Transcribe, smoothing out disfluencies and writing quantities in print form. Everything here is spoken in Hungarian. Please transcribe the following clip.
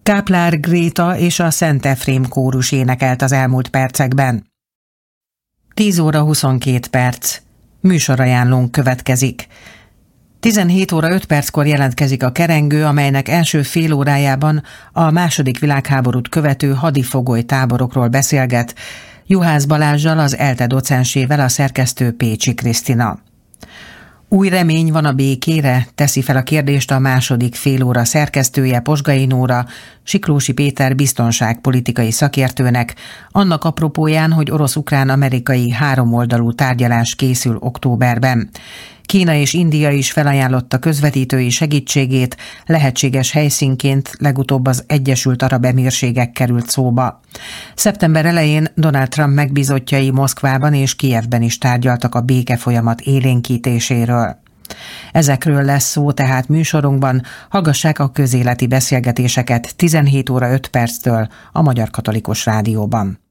Káplár Gréta és a Szent Efrém kórus énekelt az elmúlt percekben. 10 óra 22 perc. Műsorajánlónk következik. 17 óra 5 perckor jelentkezik a Kerengő, amelynek első fél órájában a II. Világháborút követő hadifogoly táborokról beszélget, Juhász Balázssal, az ELTE docensével, a szerkesztő Pécsi Krisztina. Új remény van a békére, teszi fel a kérdést a második félóra szerkesztője, Posgai Nóra, Siklósi Péter biztonságpolitikai szakértőnek, annak apropóján, hogy orosz-ukrán-amerikai háromoldalú tárgyalás készül októberben. Kína és India is felajánlotta közvetítői segítségét, lehetséges helyszínként legutóbb az Egyesült Arab Emírségek került szóba. Szeptember elején Donald Trump megbízottjai Moszkvában és Kijevben is tárgyaltak a békefolyamat élénkítéséről. Ezekről lesz szó tehát műsorunkban, hallgassák a közéleti beszélgetéseket 17 óra 5 perctől a Magyar Katolikus Rádióban.